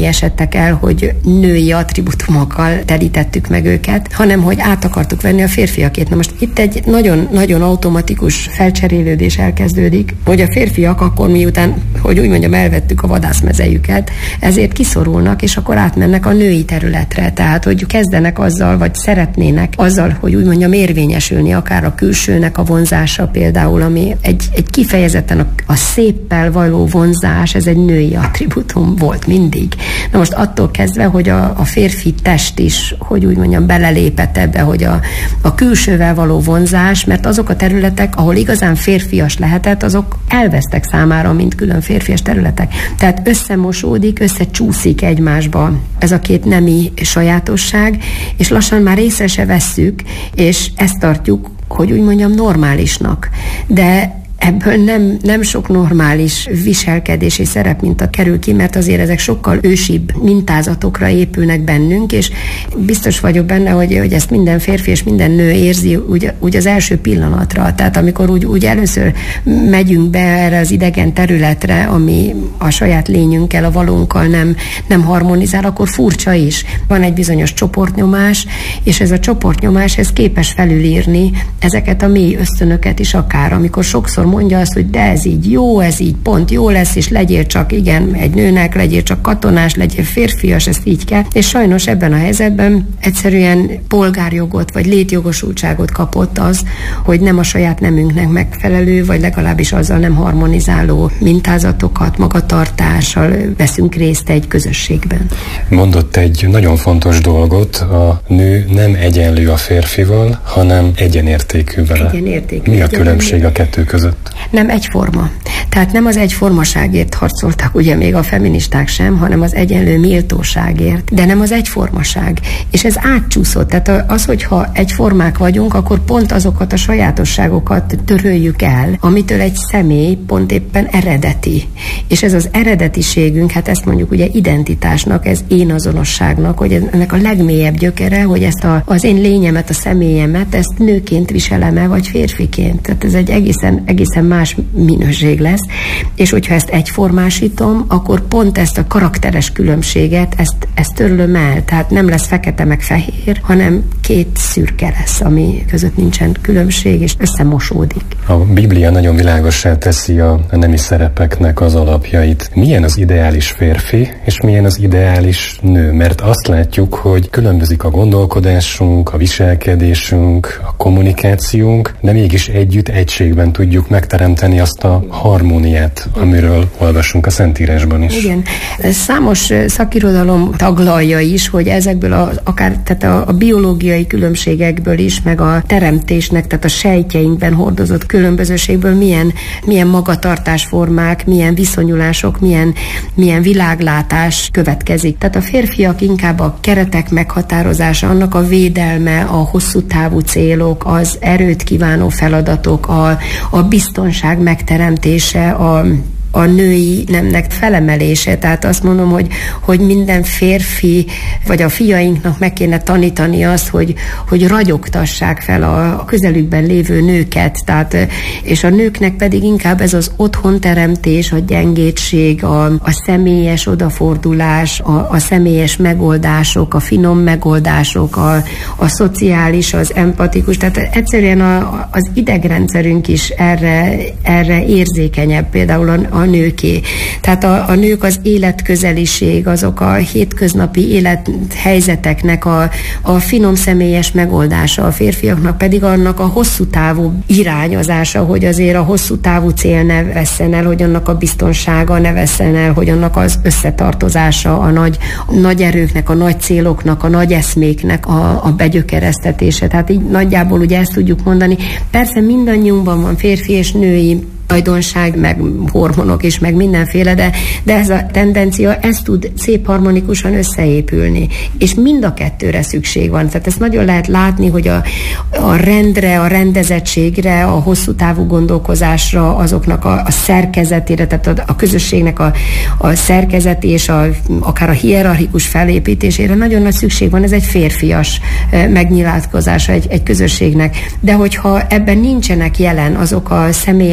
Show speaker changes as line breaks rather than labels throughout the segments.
hibái esettek el, hogy női attribútumokkal telítettük meg őket, hanem hogy át akartuk venni a férfiakét. Na most itt egy nagyon automatikus felcserélődés elkezdődik, hogy a férfiak akkor miután, hogy úgy mondjam, elvettük a vadászmezejüket, ezért kiszorulnak, és akkor átmennek a női területre. Tehát, hogy kezdenek azzal, vagy szeretnének azzal, hogy úgy mondjam, érvényesülni, akár a külsőnek a vonzása például, ami egy kifejezetten a széppel való vonzás, ez egy női attribútum volt mindig. Na most attól kezdve, hogy a férfi test is, hogy úgy mondjam, belelépett ebbe, hogy a külsővel való vonzás, mert azok a területek, ahol igazán férfias lehetett, azok elvesztek számára, mint külön férfias területek. Tehát összemosódik, összecsúszik egymásba ez a két nemi sajátosság, és lassan már észre se vesszük, és ezt tartjuk, hogy úgy mondjam, normálisnak. De ebből nem sok normális viselkedés és szerepminta kerül ki, mert azért ezek sokkal ősibb mintázatokra épülnek bennünk, és biztos vagyok benne, hogy ezt minden férfi és minden nő érzi úgy az első pillanatra. Tehát amikor úgy először megyünk be erre az idegen területre, ami a saját lényünkkel, a valónkkal nem harmonizál, akkor furcsa is. Van egy bizonyos csoportnyomás, és ez a csoportnyomás ez képes felülírni ezeket a mély ösztönöket is akár, amikor sokszor mondja azt, hogy de ez így jó, ez így pont jó lesz, és legyél csak, igen, egy nőnek, legyél csak katonás, legyél férfias, ezt így kell. És sajnos ebben a helyzetben egyszerűen polgárjogot, vagy létjogosultságot kapott az, hogy nem a saját nemünknek megfelelő, vagy legalábbis azzal nem harmonizáló mintázatokat, magatartással veszünk részt egy közösségben.
Mondott egy nagyon fontos dolgot, a nő nem egyenlő a férfival, hanem egyenértékű vele.
Egyenértékű.
Mi a különbség a kettő között?
Nem egyforma. Tehát nem az egyformaságért harcoltak ugye még a feministák sem, hanem az egyenlő méltóságért, de nem az egyformaság. És ez átcsúszott. Tehát az, hogyha egyformák vagyunk, akkor pont azokat a sajátosságokat töröljük el, amitől egy személy pont éppen eredeti. És ez az eredetiségünk, hát ezt mondjuk ugye identitásnak, ez én azonosságnak, hogy ennek a legmélyebb gyökere, hogy ezt az én lényemet, a személyemet, ezt nőként viselem-e, vagy férfiként. Tehát ez egy egészen más minőség lesz, és hogyha ezt egyformásítom, akkor pont ezt a karakteres különbséget, ezt törlöm el. Tehát nem lesz fekete meg fehér, hanem két szürke lesz, ami között nincsen különbség, és összemosódik.
A Biblia nagyon világossá teszi a nemi szerepeknek az alapjait. Milyen az ideális férfi, és milyen az ideális nő? Mert azt látjuk, hogy különbözik a gondolkodásunk, a viselkedésünk, a kommunikációnk, de mégis egységben tudjuk megteremteni azt a harmóniát, amiről olvasunk a Szentírásban is.
Igen. Számos szakirodalom taglalja is, hogy ezekből tehát a biológiai különbségekből is, meg a teremtésnek, tehát a sejtjeinkben hordozott különbözőségből milyen magatartásformák, milyen viszonyulások, milyen világlátás következik. Tehát a férfiak inkább a keretek meghatározása, annak a védelme, a hosszú távú célok, az erőt kívánó feladatok, a biztonság megteremtése, a női nemnek felemelése. Tehát azt mondom, hogy minden férfi, vagy a fiainknak meg kéne tanítani azt, hogy ragyogtassák fel a közelükben lévő nőket. Tehát, és a nőknek pedig inkább ez az otthonteremtés, a gyengétség, a személyes odafordulás, a személyes megoldások, a finom megoldások, a szociális, az empatikus. Tehát egyszerűen az idegrendszerünk is erre érzékenyebb, például a nőké. Tehát a nők az életközeliség, azok a hétköznapi élethelyzeteknek a finom személyes megoldása, a férfiaknak pedig annak a hosszú távú irányozása, hogy azért a hosszú távú cél ne vesszen el, hogy annak a biztonsága ne vesszen el, hogy annak az összetartozása, a nagy erőknek, a nagy céloknak, a nagy eszméknek a begyökeresztetése. Tehát így nagyjából ugye ezt tudjuk mondani. Persze mindannyiunkban van férfi és női tulajdonság, meg hormonok is, meg mindenféle, de ez a tendencia, ez tud szép harmonikusan összeépülni. És mind a kettőre szükség van. Tehát ezt nagyon lehet látni, hogy a rendre, a rendezettségre, a hosszú távú gondolkozásra, azoknak a szerkezetére, tehát a közösségnek a szerkezet és akár a hierarchikus felépítésére nagyon nagy szükség van. Ez egy férfias megnyilatkozása egy közösségnek. De hogyha ebben nincsenek jelen azok a személyes megoldások,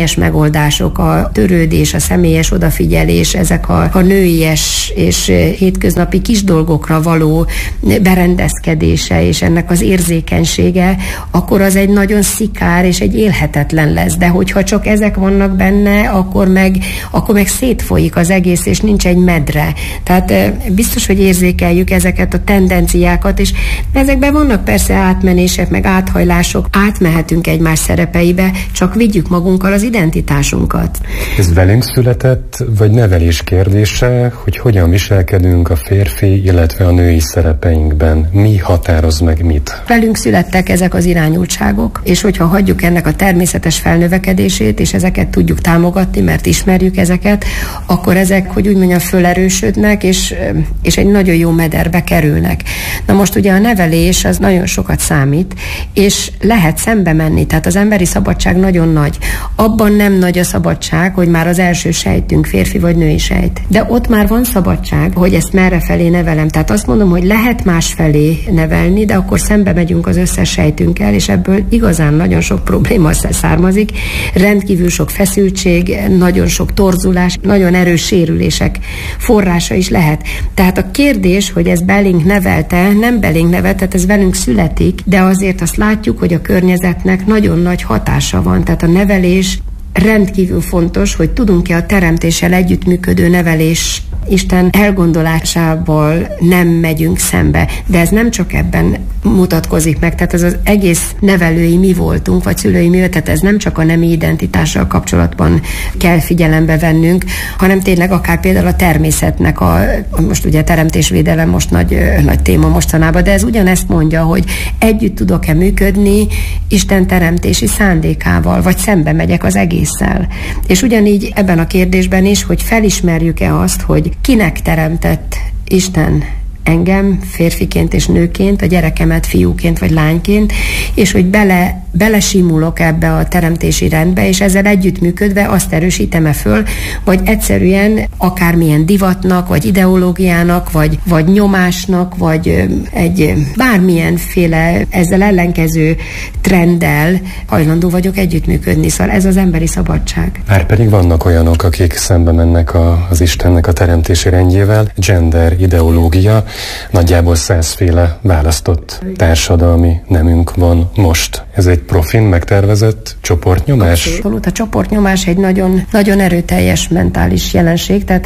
megoldások, a törődés, a személyes odafigyelés, ezek a nőies és hétköznapi kis dolgokra való berendezkedése és ennek az érzékenysége, akkor az egy nagyon szikár és egy élhetetlen lesz. De hogyha csak ezek vannak benne, akkor meg szétfolyik az egész, és nincs egy medre. Tehát biztos, hogy érzékeljük ezeket a tendenciákat, és ezekben vannak persze átmenések, meg áthajlások, átmehetünk egymás szerepeibe, csak vigyük magunkkal az identitásunkat.
Ez velünk született, vagy nevelés kérdése, hogy hogyan viselkedünk a férfi, illetve a női szerepeinkben? Mi határoz meg mit?
Velünk születtek ezek az irányultságok, és hogyha hagyjuk ennek a természetes felnövekedését, és ezeket tudjuk támogatni, mert ismerjük ezeket, akkor ezek, hogy úgy mondjam, fölerősödnek, és egy nagyon jó mederbe kerülnek. Na most ugye a nevelés az nagyon sokat számít, és lehet szembe menni, tehát az emberi szabadság nagyon nagy. Abban nem nagy a szabadság, hogy már az első sejtünk férfi vagy női sejt. De ott már van szabadság, hogy ezt merre felé nevelem. Tehát azt mondom, hogy lehet másfelé nevelni, de akkor szembe megyünk az összes sejtünkkel, és ebből igazán nagyon sok probléma származik. Rendkívül sok feszültség, nagyon sok torzulás, nagyon erős sérülések forrása is lehet. Tehát a kérdés, hogy ez belénk nevelte, nem belénk nevelte, tehát ez velünk születik, de azért azt látjuk, hogy a környezetnek nagyon nagy hatása van. Tehát a nevelés rendkívül fontos, hogy tudunk-e a teremtéssel együttműködő nevelés Isten elgondolásával nem megyünk szembe. De ez nem csak ebben mutatkozik meg, tehát ez az egész nevelői mi voltunk, vagy szülői mi, tehát ez nem csak a nemi identitással kapcsolatban kell figyelembe vennünk, hanem tényleg akár például a természetnek, most ugye a teremtésvédelem most nagy téma mostanában, de ez ugyanezt mondja, hogy együtt tudok-e működni Isten teremtési szándékával, vagy szembe megyek az egésszel. És ugyanígy ebben a kérdésben is, hogy felismerjük-e azt, hogy kinek teremtett Isten engem férfiként és nőként, a gyerekemet fiúként vagy lányként, és hogy belesimulok ebbe a teremtési rendbe, és ezzel együttműködve azt erősítem-e föl, vagy egyszerűen akármilyen divatnak, vagy ideológiának, vagy nyomásnak, vagy egy bármilyenféle ezzel ellenkező trenddel hajlandó vagyok együttműködni. Szóval ez az emberi szabadság.
Már pedig vannak olyanok, akik szembe mennek az Istennek a teremtési rendjével. Gender ideológia, nagyjából 100 féle választott társadalmi nemünk van most. Ez egy profin megtervezett csoportnyomás?
Abszolút. A csoportnyomás egy nagyon, nagyon erőteljes mentális jelenség, tehát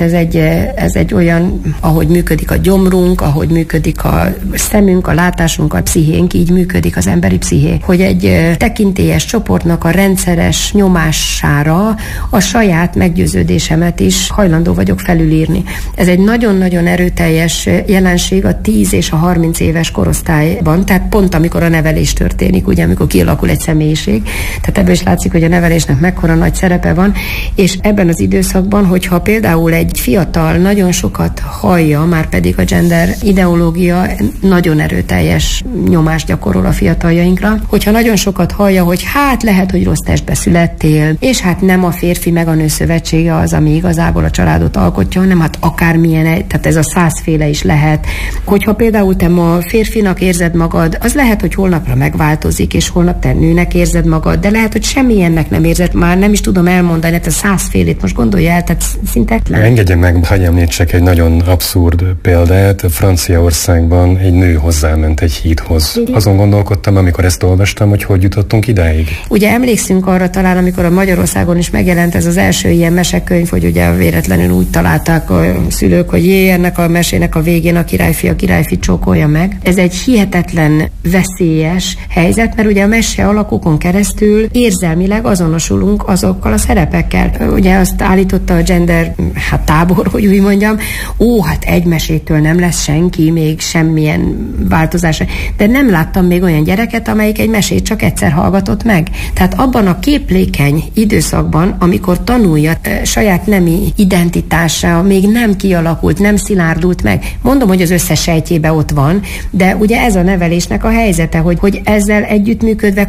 ez egy olyan, ahogy működik a gyomrunk, ahogy működik a szemünk, a látásunk, a pszichénk, így működik az emberi psziché. Hogy egy tekintélyes csoportnak a rendszeres nyomására a saját meggyőződésemet is hajlandó vagyok felülírni. Ez egy nagyon-nagyon erőteljes jelenség a 10 és a 30 éves korosztályban, tehát pont amikor a nevelés történik, ugye, amikor kialakul egy személyiség. Tehát ebből is látszik, hogy a nevelésnek mekkora nagy szerepe van, és ebben az időszakban, hogyha például egy fiatal nagyon sokat hallja, már pedig a gender ideológia nagyon erőteljes nyomást gyakorol a fiataljainkra, hogyha nagyon sokat hallja, hogy hát lehet, hogy rossz testbe születtél, és hát nem a férfi meg a nő szövetsége az, ami igazából a családot alkotja, hanem hát akármilyen, tehát ez a 100 féle is lehet. Hogyha például te ma férfinak érzed magad, az lehet, hogy holnapra megváltozik, és holnap te nőnek érzed magad, de lehet, hogy semmilyennek nem érzed, már nem is tudom elmondani, hát a 100 félét most gondolja el, tehát szinte...
Engedje meg, hogy említsek egy nagyon abszurd példát. Franciaországban egy nő hozzáment egy hídhoz. Azon gondolkodtam, amikor ezt olvastam, hogy jutottunk idáig.
Ugye emlékszünk arra talán, amikor a Magyarországon is megjelent ez az első ilyen mesekönyv, hogy ugye véletlenül úgy találták a szülők, hogy ennek a mesének a végén a királyfi csókolja meg. Ez egy hihetetlen veszélyes helyzet, mert ugye a mese alakokon keresztül érzelmileg azonosulunk azokkal a szerepekkel. Ugye azt állította a gender tábor, hogy úgy mondjam, hát egy mesétől nem lesz senki, még semmilyen változás. De nem láttam még olyan gyereket, amelyik egy mesét csak egyszer hallgatott meg. Tehát abban a képlékeny időszakban, amikor tanulja saját nemi identitása, még nem kialakult, nem szilárdult meg. Mondom, hogy az összes sejtjébe ott van, de ugye ez a nevelésnek a helyzete, hogy ezzel együttműködve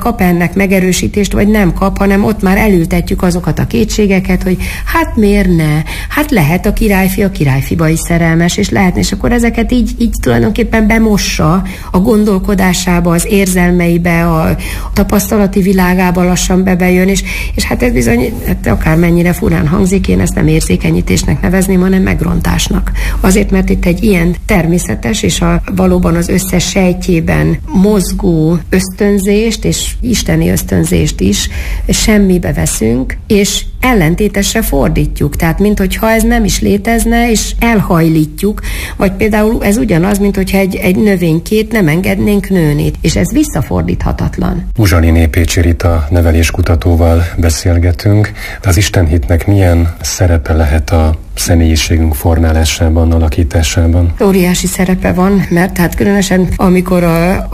kap ennek megerősítést, vagy nem kap, hanem ott már elültetjük azokat a kétségeket, hogy hát miért ne? Hát lehet a királyfi a királyfiba is szerelmes, és lehetne, és akkor ezeket így tulajdonképpen bemossa a gondolkodásába, az érzelmeibe, a tapasztalati világába lassan bejön, és hát ez bizony, hát akármennyire furán hangzik, én ezt nem érzékenyítésnek nevezném, hanem megrontásnak. Azért, mert itt egy ilyen természetes, és valóban az összes sejtjében mozgó ösztönzést, és isteni ösztönzést is semmibe veszünk, és ellentétesre fordítjuk. Tehát, minthogyha ez nem is létezne, és elhajlítjuk, vagy például ez ugyanaz, minthogyha egy növénykét nem engednénk nőni, és ez visszafordíthatatlan.
Uzsaliné Pécsi Rita neveléskutatóval beszélgetünk. Az istenhitnek milyen szerepe lehet a személyiségünk formálásában, alakításában?
Óriási szerepe van, mert hát különösen amikor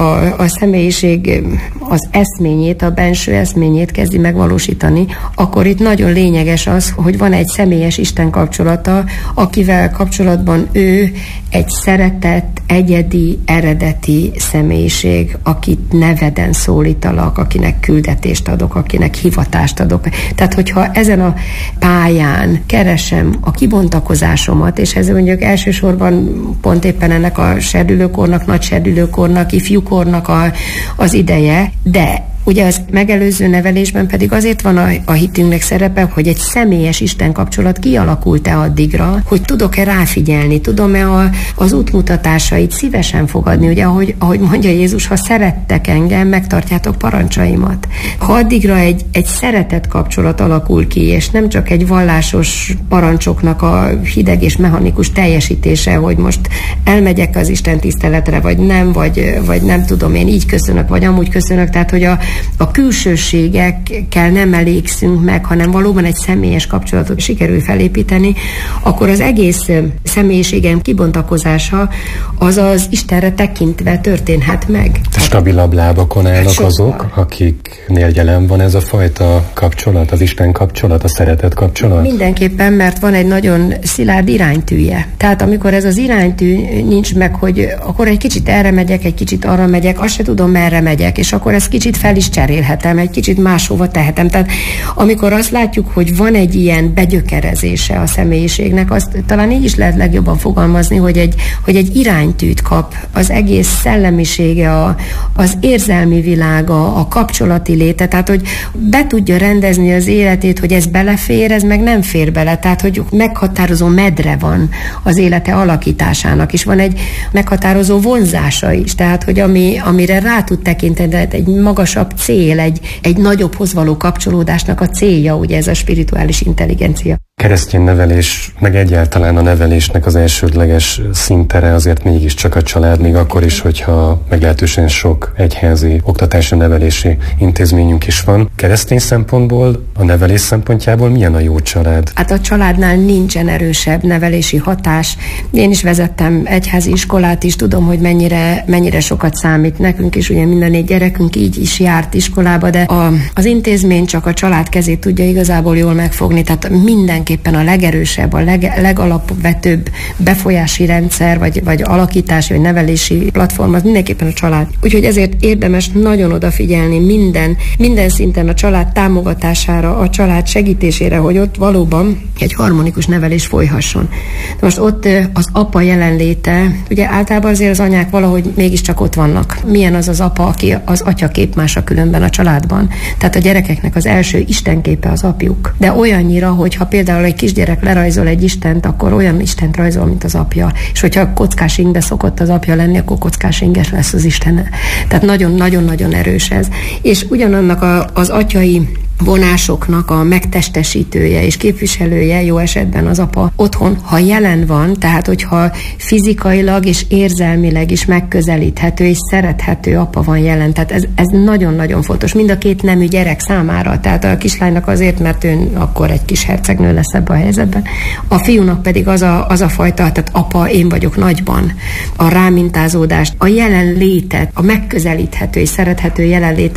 a személyiség az eszményét, a benső eszményét kezdi megvalósítani, akkor itt nagyon lényeges az, hogy van egy személyes Isten kapcsolata, akivel kapcsolatban ő egy szeretett, egyedi, eredeti személyiség, akit neveden szólítalak, akinek küldetést adok, akinek hivatást adok. Tehát, hogyha ezen a pályán keresem a kibontakozásomat, és ez mondjuk elsősorban pont éppen ennek a serdülőkornak, nagy serdülőkornak, ifjúkornak az ideje, de ugye az megelőző nevelésben pedig azért van a hitünknek szerepe, hogy egy személyes Isten kapcsolat kialakult-e addigra, hogy tudok-e ráfigyelni, tudom-e az útmutatásait szívesen fogadni, ugye ahogy mondja Jézus, ha szerettek engem, megtartjátok parancsaimat. Ha addigra egy szeretet kapcsolat alakul ki, és nem csak egy vallásos parancsoknak a hideg és mechanikus teljesítése, hogy most elmegyek az Isten tiszteletre, vagy nem, vagy nem tudom, én így köszönök, vagy amúgy köszönök, tehát hogy a külsőségekkel nem elégszünk meg, hanem valóban egy személyes kapcsolatot sikerül felépíteni, akkor az egész személyiségem kibontakozása az Istenre tekintve történhet meg.
Stabilabb lábakon állnak azok, akiknél jelen van ez a fajta kapcsolat, az Isten kapcsolat, a szeretet kapcsolat?
Mindenképpen, mert van egy nagyon szilárd iránytűje. Tehát amikor ez az iránytű nincs meg, hogy akkor egy kicsit erre megyek, egy kicsit arra megyek, azt se tudom, merre megyek, és akkor ez kicsit fel is cserélhetem, egy kicsit máshova tehetem. Tehát amikor azt látjuk, hogy van egy ilyen begyökerezése a személyiségnek, azt talán így is lehet legjobban fogalmazni, hogy egy iránytűt kap az egész szellemisége, az érzelmi világa, a kapcsolati léte, tehát hogy be tudja rendezni az életét, hogy ez belefér, ez meg nem fér bele, tehát hogy meghatározó medre van az élete alakításának, és van egy meghatározó vonzása is, tehát hogy amire rá tud tekinteni, egy magasabb cél, egy nagyobbhoz való kapcsolódásnak a célja, ugye ez a spirituális intelligencia.
Keresztény nevelés, meg egyáltalán a nevelésnek az elsődleges szintere azért mégiscsak a család, még akkor is, hogyha meglehetősen sok egyházi oktatási nevelési intézményünk is van. Keresztény szempontból, a nevelés szempontjából milyen a jó család?
Hát a családnál nincsen erősebb nevelési hatás. Én is vezettem egyházi iskolát is, tudom, hogy mennyire sokat számít nekünk is, ugye minden 4 gyerekünk így is járt iskolába, de az intézmény csak a család kezét tudja igazából jól megfogni, tehát mindenképpen a legerősebb, a legalapvetőbb befolyási rendszer, vagy alakítási, vagy nevelési platform, az mindenképpen a család. Úgyhogy ezért érdemes nagyon odafigyelni minden szinten a család támogatására, a család segítésére, hogy ott valóban egy harmonikus nevelés folyhasson. De most ott az apa jelenléte, ugye általában azért az anyák valahogy mégiscsak ott vannak. Milyen az apa, aki az atyaképmása különben a családban. Tehát a gyerekeknek az első istenképe az apjuk. De olyannyira, hogyha például egy kisgyerek lerajzol egy istent, akkor olyan istent rajzol, mint az apja. És hogyha kockás ingbe szokott az apja lenni, akkor kockás inges lesz az Istene. Tehát nagyon-nagyon-nagyon erős ez. És ugyanannak az atyai vonásoknak a megtestesítője és képviselője jó esetben az apa otthon, ha jelen van, tehát hogyha fizikailag és érzelmileg is megközelíthető és szerethető apa van jelen. Tehát ez nagyon-nagyon fontos. Mind a két nemű gyerek számára. Tehát a kislánynak azért, mert ő akkor egy kis hercegnő lesz ebben a helyzetben. A fiúnak pedig az a fajta, tehát apa, én vagyok nagyban. A rámintázódást, a jelenlétet, a megközelíthető és szerethető jelenlétet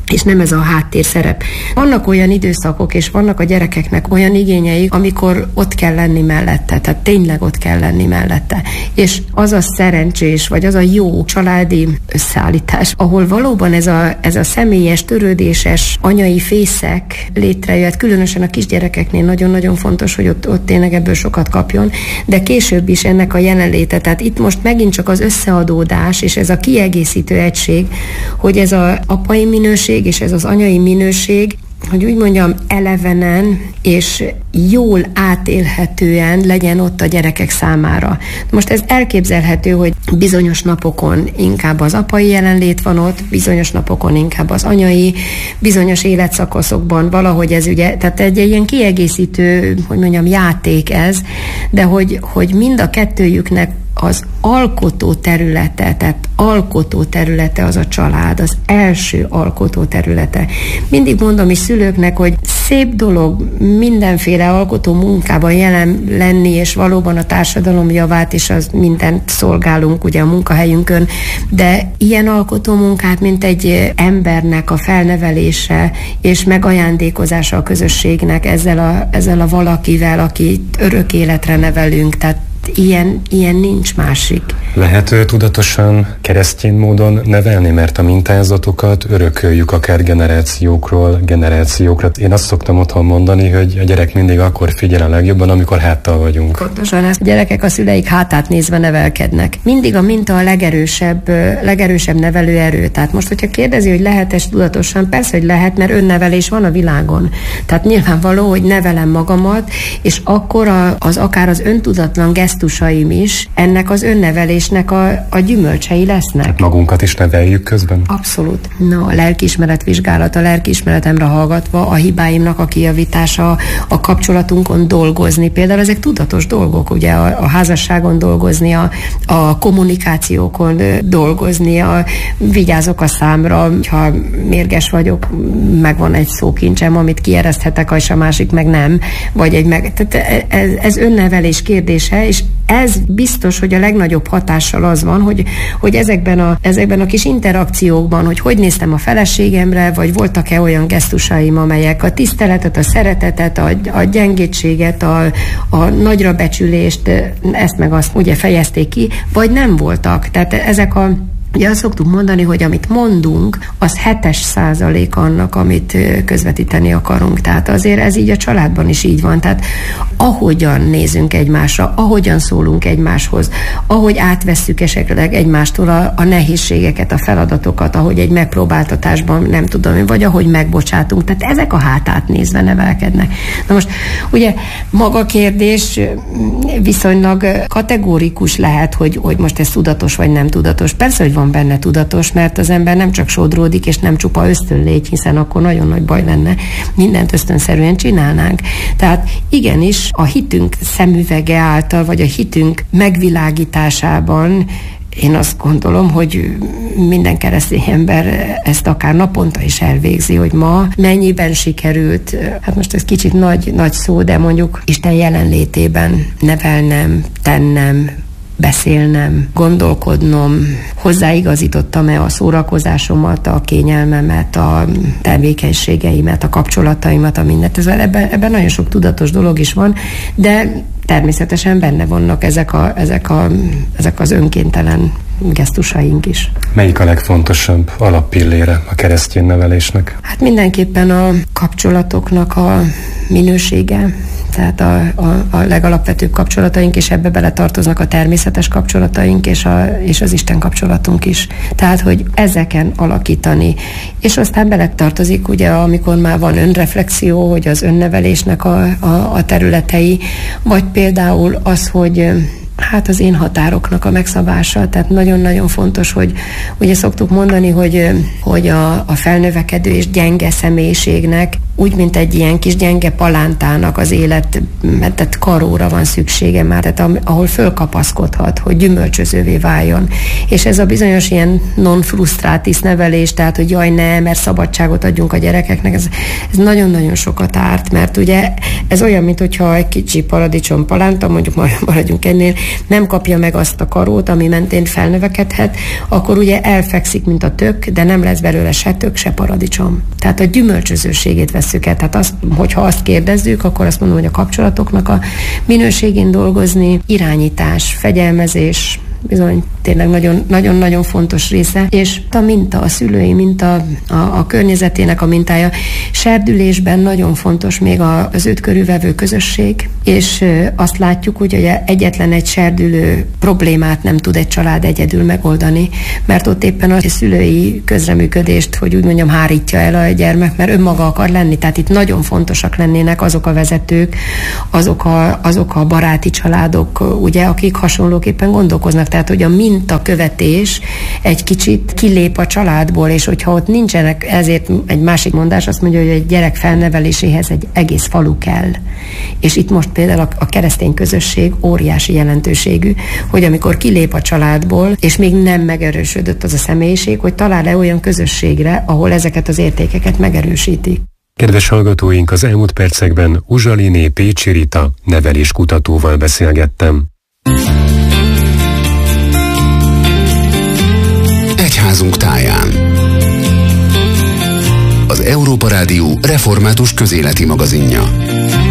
és nem ez a háttérszerep. Vannak olyan időszakok, és vannak a gyerekeknek olyan igényeik, amikor ott kell lenni mellette, tehát tényleg ott kell lenni mellette. És az a szerencsés, vagy az a jó családi összeállítás, ahol valóban ez a személyes, törődéses anyai fészek létrejött, különösen a kisgyerekeknél nagyon-nagyon fontos, hogy ott tényleg ebből sokat kapjon, de később is ennek a jelenléte. Tehát itt most megint csak az összeadódás, és ez a kiegészítő egység, hogy ez az apai minőség, és ez az anyai minőség, hogy úgy mondjam, elevenen és jól átélhetően legyen ott a gyerekek számára. Most ez elképzelhető, hogy bizonyos napokon inkább az apai jelenlét van ott, bizonyos napokon inkább az anyai, bizonyos életszakaszokban valahogy ez ugye, tehát egy ilyen kiegészítő, hogy mondjam, játék ez, de hogy mind a kettőjüknek az alkotó területe, tehát alkotó területe az a család, az első alkotó területe. Mindig mondom is szülőknek, hogy szép dolog mindenféle alkotó munkában jelen lenni, és valóban a társadalom javát is az mindent szolgálunk ugye a munkahelyünkön, de ilyen alkotó munkát, mint egy embernek a felnevelése és megajándékozása a közösségnek ezzel a valakivel, akit örök életre nevelünk, tehát ilyen nincs másik.
Lehet tudatosan keresztény módon nevelni, mert a mintázatokat örököljük akár generációkról generációkra. Én azt szoktam otthon mondani, hogy a gyerek mindig akkor figyel a legjobban, amikor háttal vagyunk.
Pontosan, a gyerekek a szüleik hátát nézve nevelkednek. Mindig a minta a legerősebb nevelőerő. Tehát most, hogyha kérdezi, hogy lehet-e tudatosan, persze, hogy lehet, mert önnevelés van a világon. Tehát nyilvánvaló, hogy nevelem magamat, és akkor akár az öntudatlan gesztusaim is ennek az önnevelésnek a gyümölcsei lesznek.
Hát magunkat is neveljük közben?
Abszolút. A lelkiismeretvizsgálat, a lelkiismeretemre hallgatva, a hibáimnak a kijavítása, a kapcsolatunkon dolgozni. Például ezek tudatos dolgok, ugye a házasságon dolgozni, a kommunikációkon dolgozni, vigyázok a számra, ha mérges vagyok, megvan egy szókincsem, amit kiereszthetek, és a másik meg nem. Tehát ez önnevelés kérdése, és ez biztos, hogy a legnagyobb hatással az van, hogy ezekben a kis interakciókban, hogy néztem a feleségemre, vagy voltak-e olyan gesztusaim, amelyek a tiszteletet, a szeretetet, a gyengétséget, a nagyra becsülést, ezt meg azt ugye fejezték ki, vagy nem voltak. Tehát ugye azt szoktuk mondani, hogy amit mondunk, az 7% annak, amit közvetíteni akarunk. Tehát azért ez így a családban is így van. Tehát ahogyan nézünk egymásra, ahogyan szólunk egymáshoz, ahogy átvesszük esetleg egymástól a nehézségeket, a feladatokat, ahogy egy megpróbáltatásban, nem tudom, vagy ahogy megbocsátunk. Tehát ezek a hátát nézve nevelkednek. Na most ugye maga kérdés viszonylag kategórikus lehet, hogy most ez tudatos vagy nem tudatos. Persze, hogy van benne tudatos, mert az ember nem csak sodródik, és nem csupa ösztönlégy, hiszen akkor nagyon nagy baj lenne, mindent ösztönszerűen csinálnánk. Tehát igenis a hitünk szemüvege által, vagy a hitünk megvilágításában én azt gondolom, hogy minden keresztény ember ezt akár naponta is elvégzi, hogy ma mennyiben sikerült, hát most ez kicsit nagy szó, de mondjuk Isten jelenlétében nevelnem, tennem, beszélnem, gondolkodnom, hozzáigazítottam-e a szórakozásomat, a kényelmemet, a tevékenységeimet, a kapcsolataimat, a mindent. Ebben nagyon sok tudatos dolog is van, de természetesen benne vannak ezek az önkéntelen gesztusaink is.
Melyik a legfontosabb alappillére a keresztény nevelésnek?
Hát mindenképpen a kapcsolatoknak a minősége, tehát a legalapvetőbb kapcsolataink, és ebbe beletartoznak a természetes kapcsolataink, és az Isten kapcsolatunk is. Tehát, hogy ezeken alakítani. És aztán beletartozik, ugye, amikor már van önreflexió, hogy az önnevelésnek a területei, vagy például az, hogy hát az én határoknak a megszabása, tehát nagyon-nagyon fontos, hogy ugye szoktuk mondani, hogy a felnövekedő és gyenge személyiségnek úgy, mint egy ilyen kis gyenge palántának az életmentett karóra van szüksége már, tehát ahol fölkapaszkodhat, hogy gyümölcsözővé váljon. És ez a bizonyos ilyen non frustratis nevelés, tehát hogy jaj ne, mert szabadságot adjunk a gyerekeknek, ez nagyon-nagyon sokat árt, mert ugye ez olyan, mint hogyha egy kicsi paradicsom palánta, mondjuk maradjunk ennél, nem kapja meg azt a karót, ami mentén felnövekedhet, akkor ugye elfekszik, mint a tök, de nem lesz belőle se tök, se paradicsom. Tehát a gyümölcsözőségét vesszük el. Tehát hogyha azt kérdezzük, akkor azt mondom, hogy a kapcsolatoknak a minőségén dolgozni, irányítás, fegyelmezés, bizony tényleg nagyon-nagyon fontos része, és a minta, a szülői minta, a környezetének a mintája. Serdülésben nagyon fontos még az őt körülvevő közösség, és azt látjuk, hogy egyetlen egy serdülő problémát nem tud egy család egyedül megoldani, mert ott éppen a szülői közreműködést, hogy úgy mondjam, hárítja el a gyermek, mert önmaga akar lenni, tehát itt nagyon fontosak lennének azok a vezetők, azok a baráti családok, ugye, akik hasonlóképpen gondolkoznak. Tehát, hogy a mintakövetés egy kicsit kilép a családból, és hogyha ott nincsenek, ezért egy másik mondás azt mondja, hogy egy gyerek felneveléséhez egy egész falu kell. És itt most például a keresztény közösség óriási jelentőségű, hogy amikor kilép a családból, és még nem megerősödött az a személyiség, hogy talál-e olyan közösségre, ahol ezeket az értékeket megerősítik.
Kedves hallgatóink, az elmúlt percekben Uzsaliné Pécsi Rita neveléskutatóval beszélgettem.
Egyházunk táján. Az Európa Rádió református közéleti magazinja.